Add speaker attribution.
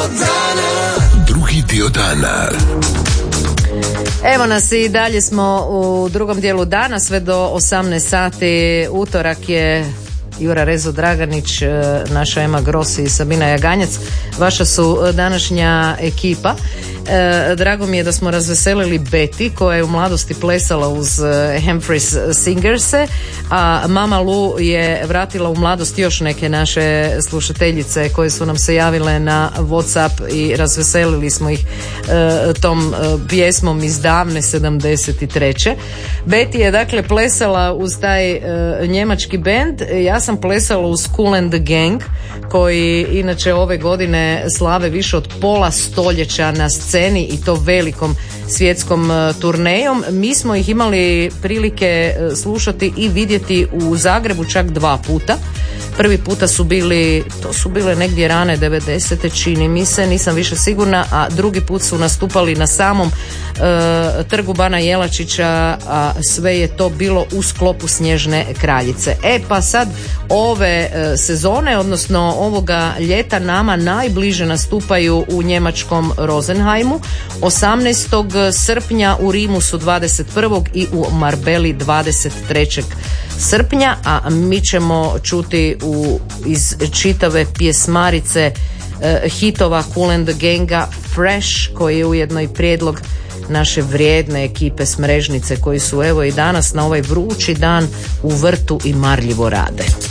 Speaker 1: Drugi dio dana.
Speaker 2: Evo nas i dalje smo u drugom dijelu dana sve do 18 sati. Utorak je Jura Rezo Draganić, naša Ema Grossi i Sabina Jaganjac. Vaša su današnja ekipa. Drago mi je da smo razveselili Betty koja je u mladosti plesala uz Humphreys Singerse, a Mama Lu je vratila u mladost još neke naše slušateljice koje su nam se javile na WhatsApp i razveselili smo ih tom pjesmom iz davne 73. Betty je dakle plesala uz taj njemački bend. Ja sam plesala uz Kool and the Gang koji inače ove godine slave više od pola stoljeća na sceni i to velikom svjetskom turnejom. Mi smo ih imali prilike slušati i vidjeti u Zagrebu čak 2 puta. Prvi puta su bile negdje rane 90. čini mi se, nisam više sigurna, a drugi put su nastupali na samom trgu Bana Jelačića, a sve je to bilo u sklopu Snježne kraljice. Pa sad ove sezone, odnosno ovoga ljeta nama najbliže nastupaju u njemačkom Rosenheimu 18. srpnja, u Rimu su 21. i u Marbeli 23. srpnja, a mi ćemo čuti iz čitave pjesmarice hitova Kool and the Ganga Fresh, koji je ujedno i prijedlog naše vrijedne ekipe Smrežnice koji su evo i danas na ovaj vrući dan u vrtu i marljivo rade.